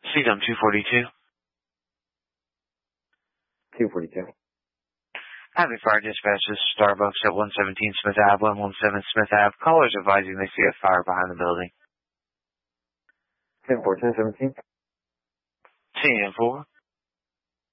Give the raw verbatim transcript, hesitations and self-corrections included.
C D U M two forty-two. two forty-two. Having fire dispatch to Starbucks at one seventeen Smith Ave, one one seven Smith Ave. Callers advising they see a fire behind the building. ten four, ten seventeen. ten four.